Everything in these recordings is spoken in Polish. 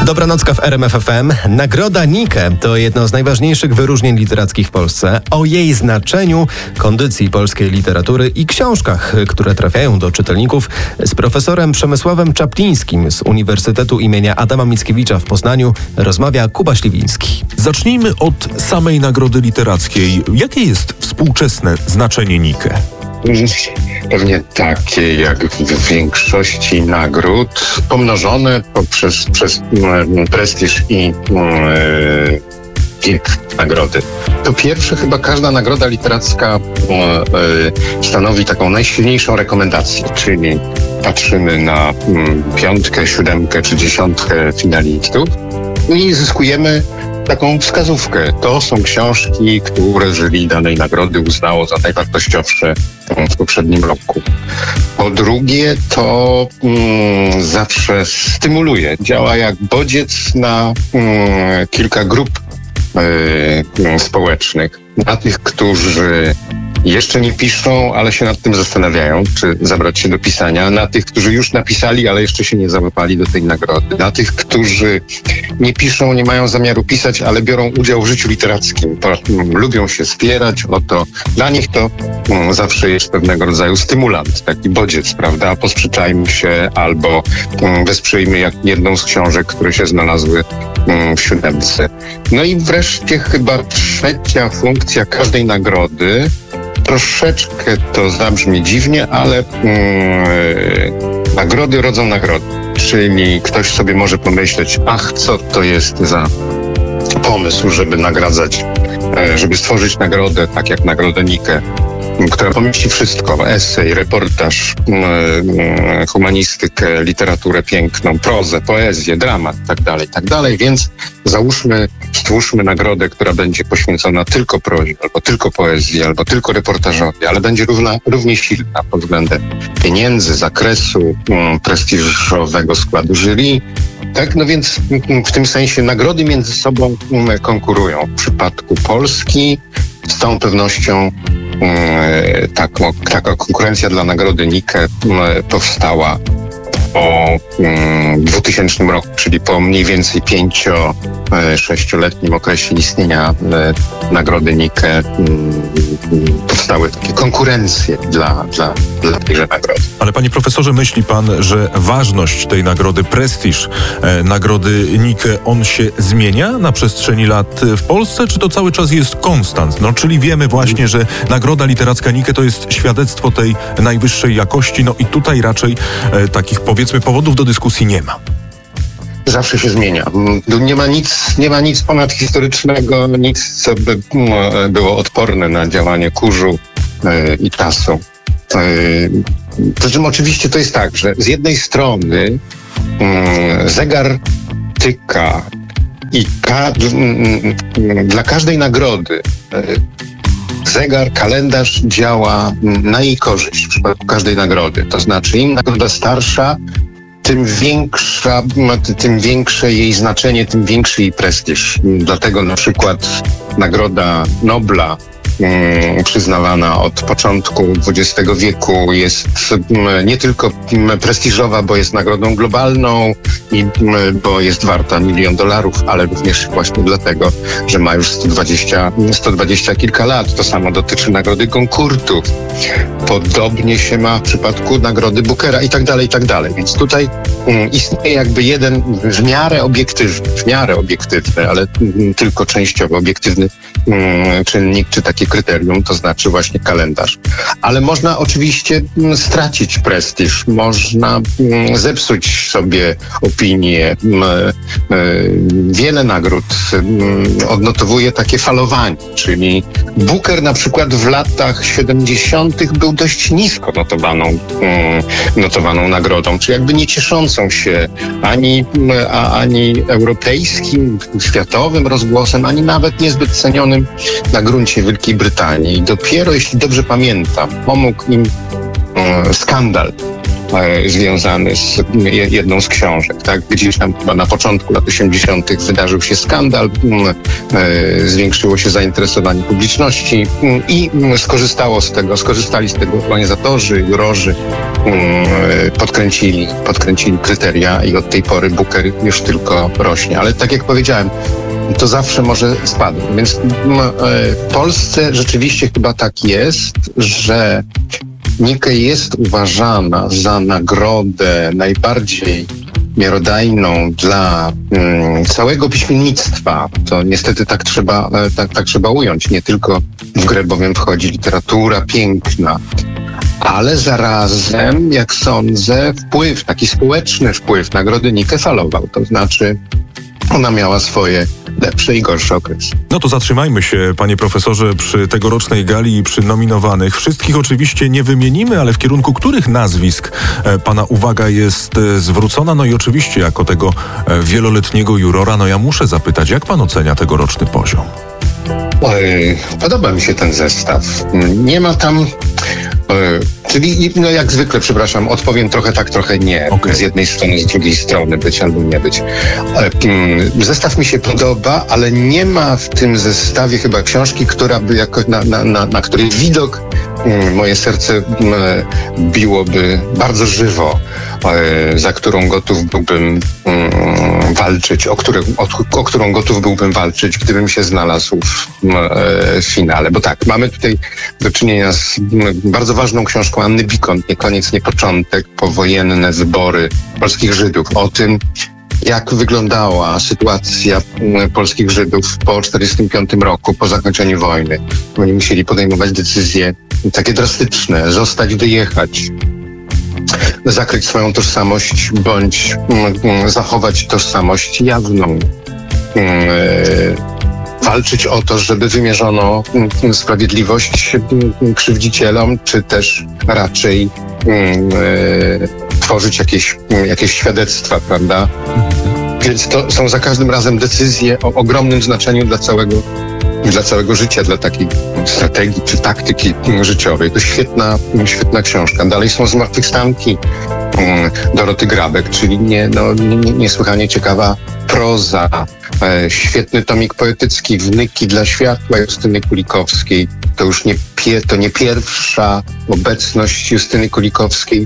Dobranocka w RMF FM. Nagroda Nike to jedno z najważniejszych wyróżnień literackich w Polsce. O jej znaczeniu, kondycji polskiej literatury i książkach, które trafiają do czytelników, z profesorem Przemysławem Czaplińskim z Uniwersytetu imienia Adama Mickiewicza w Poznaniu rozmawia Kuba Śliwiński. Zacznijmy od samej nagrody literackiej. Jakie jest współczesne znaczenie Nike? Pewnie takie jak w większości nagród, pomnożone przez prestiż i wiek nagrody. Po pierwsze, chyba każda nagroda literacka stanowi taką najsilniejszą rekomendację, czyli patrzymy na 5, 7 czy 10 finalistów i zyskujemy taką wskazówkę. To są książki, które jury danej nagrody uznało za najwartościowsze w poprzednim roku. Po drugie, to zawsze stymuluje. Działa jak bodziec na kilka grup społecznych. Na tych, którzy jeszcze nie piszą, ale się nad tym zastanawiają, czy zabrać się do pisania. Na tych, którzy już napisali, ale jeszcze się nie załapali do tej nagrody. Na tych, którzy nie piszą, nie mają zamiaru pisać, ale biorą udział w życiu literackim. Lubią się wspierać. Oto dla nich to zawsze jest pewnego rodzaju stymulant, taki bodziec, prawda? Posprzeczajmy się albo wesprzyjmy jak jedną z książek, które się znalazły w 7. No i wreszcie chyba trzecia funkcja każdej nagrody. Troszeczkę to zabrzmi dziwnie, ale nagrody rodzą nagrody. Czyli ktoś sobie może pomyśleć, co to jest za pomysł, żeby nagradzać, żeby stworzyć nagrodę, tak jak nagrodę Nike, która pomieści wszystko, esej, reportaż, humanistykę, literaturę piękną, prozę, poezję, dramat, tak dalej, więc stwórzmy nagrodę, która będzie poświęcona tylko prozie, albo tylko poezji, albo tylko reportażowi, ale będzie równie silna pod względem pieniędzy, zakresu, prestiżowego składu jury. Tak, no więc w tym sensie nagrody między sobą konkurują. W przypadku Polski z całą pewnością taka konkurencja dla nagrody Nike powstała po 2000 roku, czyli po mniej więcej 5-6-letnim okresie istnienia nagrody Nike powstały takie konkurencje dla tejże nagrody. Ale panie profesorze, myśli pan, że ważność tej nagrody, prestiż nagrody Nike, on się zmienia na przestrzeni lat w Polsce, czy to cały czas jest konstant? No, czyli wiemy właśnie, że nagroda literacka Nike to jest świadectwo tej najwyższej jakości, no i tutaj raczej takich powiedzmy powodów do dyskusji nie ma. Zawsze się zmienia. Nie ma nic ponadhistorycznego, nic, co by było odporne na działanie kurzu i czasu. Przy czym oczywiście to jest tak, że z jednej strony zegar tyka i dla każdej nagrody kalendarz działa na jej korzyść w przypadku każdej nagrody. To znaczy im nagroda starsza, tym większe jej znaczenie, tym większy jej prestiż. Dlatego na przykład Nagroda Nobla przyznawana od początku XX wieku jest nie tylko prestiżowa, bo jest nagrodą globalną i bo jest warta $1 milion, ale również właśnie dlatego, że ma już 120 kilka lat. To samo dotyczy nagrody Goncourtu. Podobnie się ma w przypadku nagrody Bookera i tak dalej. Więc tutaj istnieje jakby jeden w miarę obiektywny, ale tylko częściowo obiektywny czynnik, czy takie kryterium, to znaczy właśnie kalendarz. Ale można oczywiście stracić prestiż, można zepsuć sobie opinię. Wiele nagród odnotowuje takie falowanie, czyli Booker na przykład w latach 70. był dość nisko notowaną nagrodą, czy jakby nie cieszącą się ani europejskim, światowym rozgłosem, ani nawet niezbyt cenionym na gruncie Wielkiej Brytanii. I dopiero, jeśli dobrze pamiętam, pomógł im skandal związany z jedną z książek. Tak? Gdzieś tam chyba na początku lat 80. wydarzył się skandal, zwiększyło się zainteresowanie publiczności i skorzystali z tego organizatorzy, jurorzy, podkręcili kryteria i od tej pory Booker już tylko rośnie. Ale tak jak powiedziałem, to zawsze może spadać. Więc w Polsce rzeczywiście chyba tak jest, że Nike jest uważana za nagrodę najbardziej miarodajną dla całego piśmiennictwa. To niestety tak trzeba ująć. Nie tylko w grę bowiem wchodzi literatura piękna, ale zarazem, jak sądzę, taki społeczny wpływ nagrody Nike falował. To znaczy ona miała swoje lepsze i gorsze okresy. No to zatrzymajmy się, panie profesorze, przy tegorocznej gali i przy nominowanych. Wszystkich oczywiście nie wymienimy, ale w kierunku których nazwisk pana uwaga jest zwrócona? No i oczywiście jako tego wieloletniego jurora, no ja muszę zapytać, jak pan ocenia tegoroczny poziom? Podoba mi się ten zestaw. Nie ma tam... Czyli, no jak zwykle, przepraszam, odpowiem trochę tak, trochę nie. Okay. Z jednej strony, z drugiej strony być albo nie być. Zestaw mi się podoba, ale nie ma w tym zestawie chyba książki, która by jakoś na której widok moje serce biłoby bardzo żywo, za którą gotów byłbym walczyć, o którą gotów byłbym walczyć, gdybym się znalazł w finale. Bo tak, mamy tutaj do czynienia z bardzo ważną książką Anny Bikont, Nie koniec, nie początek, powojenne wybory polskich Żydów. O tym, jak wyglądała sytuacja polskich Żydów po 1945 roku, po zakończeniu wojny. Oni musieli podejmować decyzje takie drastyczne, zostać, wyjechać, zakryć swoją tożsamość, bądź zachować tożsamość jawną. Walczyć o to, żeby wymierzono sprawiedliwość krzywdzicielom, czy też raczej tworzyć jakieś świadectwa, prawda? Więc to są za każdym razem decyzje o ogromnym znaczeniu dla całego życia, dla takiej strategii czy taktyki życiowej. To świetna książka. Dalej są Zmartwychwstanki Doroty Grabek, czyli niesłychanie ciekawa proza. Świetny tomik poetycki Wnyki dla światła Justyny Kulikowskiej. To już nie pierwsza obecność Justyny Kulikowskiej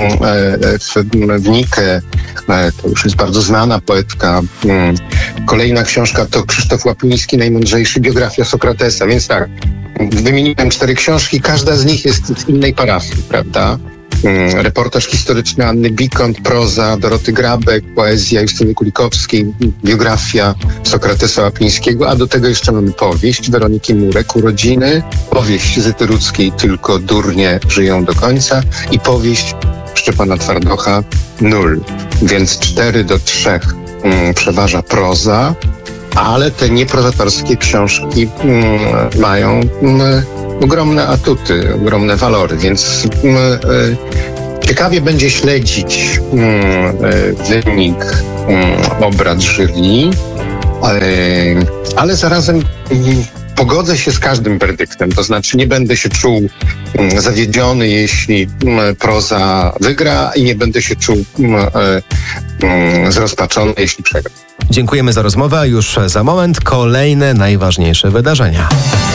w Nike. To już jest bardzo znana poetka. Kolejna książka to Krzysztof Łapiński, Najmądrzejszy, biografia Sokratesa. Więc tak, wymieniłem 4 książki, każda z nich jest z innej parafii, prawda? Reportaż historyczny Anny Bikont, proza Doroty Grabek, poezja Justyny Kulikowskiej, biografia Sokratesa Łapińskiego, a do tego jeszcze mamy powieść Weroniki Murek, Urodziny, powieść Zyty Rudzkiej Tylko durnie żyją do końca i powieść Szczepana Twardocha Nul. Więc 4-3 przeważa proza, ale te nieprozatorskie książki mają ogromne atuty, ogromne walory, więc ciekawie będzie śledzić wynik obrad jury, ale zarazem pogodzę się z każdym werdyktem, to znaczy nie będę się czuł zawiedziony, jeśli proza wygra i nie będę się czuł zrozpaczony, jeśli przegra. Dziękujemy za rozmowę, a już za moment kolejne najważniejsze wydarzenia.